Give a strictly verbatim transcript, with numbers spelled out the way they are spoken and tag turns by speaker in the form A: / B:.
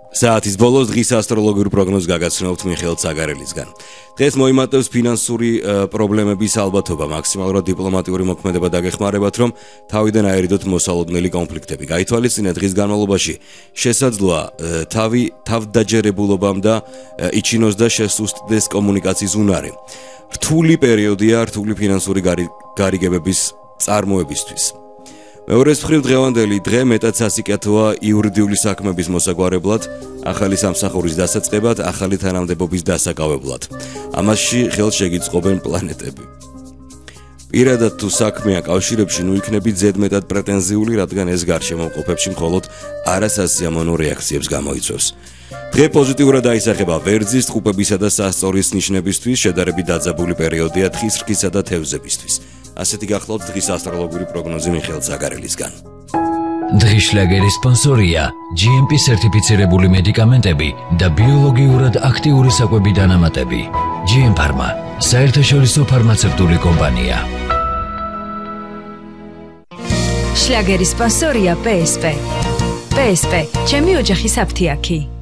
A: საათის ბოლოს დღის ასტროლოგიურ პროგნოზს გაგაცნობთ მიხეილ ცაგარელისგან. დღეს მოიმატებს ფინანსური პრობლემების ალბათობა, მაქსიმალურად დიპლომატიური მოქმედება დაგეხმარებათ, რომ თავიდან აერიდოთ მოსალოდნელი კონფლიქტები. გაითვალისწინეთ დღის განმავლობაში შესაძლოა თავი თავდაჯერებულობამ და იჩინოს და შესუსტდეს კომუნიკაციის უნარი. რთული პერიოდია რთული ფინანსური გარიგებების წარმოებისთვის. მეორის მხრივ დღევანდელი დღე მეტად სასიკეთოა იურიდიული საქმების მოსაგვარებლად, ახალი სამსახურის დასაწყებად, ახალი თანამდებობის დასაკავებლად. ამაში ხელს შეგიწყობენ პლანეტები. პირადად თუ საქმეა კავშირებში ნუ იქნები ზედმეტად პრეტენზიული, რადგან ეს გარშემოყოფებში მხოლოდ არასასიამოვნო რეაქციებს გამოიწვევს. დღე პოზიტიურად აისახება ვერძის, ტყუპებისა და სასწორის ნიშნებისთვის, შედარებით დაძაბული პერიოდია თხის რქისა და თევზებისთვის. ასეთი გახლავთ დღის ასტროლოგიური პროგნოზი მიხეილ ცაგარელისგან.
B: დღის შლაგერის სპონსორია ჯი ემ პი სერტიფიცირებული მედიკამენტები და ბიოლოგიურად აქტიური საკვები დანამატები. ჯი ემ ფარმა, საერთაშორისო ფარმაცევტული კომპანია.
C: შლაგერის სპონსორია პე ეს პე. პე ეს პე, ჩემი ოჯახის აფთიაქი.